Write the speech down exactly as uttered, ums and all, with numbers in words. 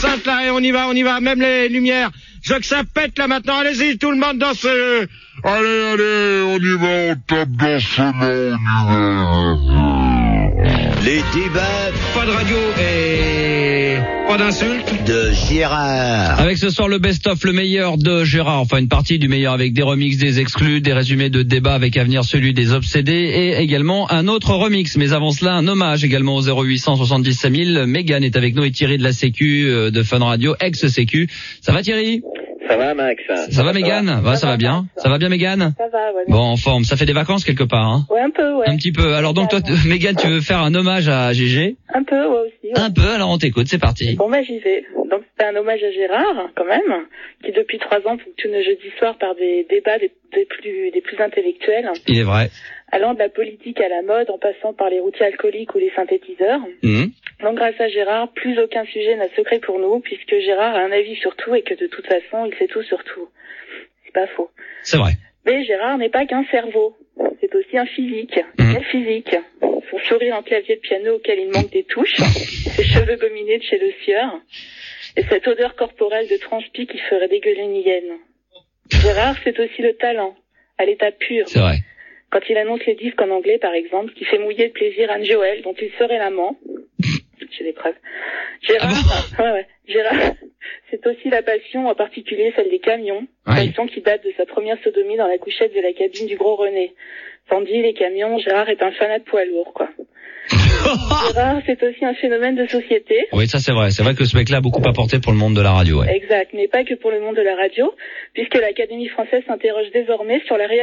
Sainte là, et on y va, on y va, même les lumières. Je veux que ça pète là maintenant, allez-y, tout le monde dans ce... Allez, allez, on y va, on tape dans ce nom, on y va. Les débats Pas de radio et pas d'insultes. de Gérard. Avec ce soir le best-of, le meilleur de Gérard, enfin une partie du meilleur avec des remixes, des exclus, des résumés de débats avec à venir celui des obsédés et également un autre remix. Mais avant cela, un hommage également au zéro huit cent soixante-dix cinq mille. Mégane est avec nous et Thierry de la Sécu de Fun Radio, ex-Sécu. Ça va Thierry ? Ça va Max? Ça, ça va Mégane ? Ça, va, ça va bien. Ça va bien Mégane ? Ça va, ouais. Bon, en forme. Ça fait des vacances quelque part, hein ? Ouais, un peu, ouais. Un petit peu. Alors donc toi, Mégane, tu veux faire un hommage à Gégé ? Un peu, ouais aussi. Ouais. Un peu, alors on t'écoute, c'est parti. Bon, bah j'y vais. Donc c'est un hommage à Gérard, quand même, qui depuis trois ans ponctue nos jeudis soirs par des débats des, des plus des plus intellectuels. Il est vrai. Allant de la politique à la mode, en passant par les routiers alcooliques ou les synthétiseurs. Mmh. Donc grâce à Gérard, plus aucun sujet n'a secret pour nous, puisque Gérard a un avis sur tout et que de toute façon, il sait tout sur tout. C'est pas faux. C'est vrai. Mais Gérard n'est pas qu'un cerveau, c'est aussi un physique. Mmh. Quel physique? Son sourire en clavier de piano auquel il manque des touches, ses cheveux gominés de chez Le Sieur, et cette odeur corporelle de transpi qui ferait dégueuler une hyène. Gérard, c'est aussi le talent, à l'état pur. C'est vrai. Quand il annonce les disques en anglais, par exemple, qui fait mouiller de plaisir Anne Joël, dont il serait l'amant. J'ai des preuves. Gérard, Ah ouais, ouais. Gérard, c'est aussi la passion, en particulier celle des camions. Ouais. Passion qui date de sa première sodomie dans la couchette de la cabine du Gros René. Tandis les camions, Gérard est un fanat de poids lourd, quoi. Gérard, c'est aussi un phénomène de société. Oui, ça c'est vrai. C'est vrai que ce mec-là a beaucoup apporté pour le monde de la radio. Ouais. Exact, mais pas que pour le monde de la radio, puisque l'Académie française s'interroge désormais sur la réalité